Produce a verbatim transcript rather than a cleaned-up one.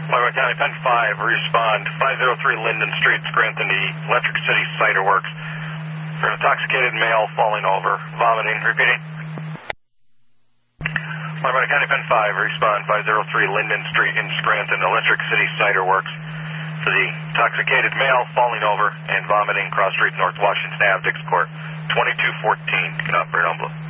Montgomery County Pen five, respond five oh three Linden Street, Scranton, the Electric City Cider Works, for an intoxicated male falling over, vomiting. Repeating. Montgomery County Pen five, respond five oh three Linden Street in Scranton, Electric City Cider Works, for the intoxicated male falling over and vomiting, cross street, North Washington Avenue, Dix Court, twenty-two fourteen. You can operate on blue.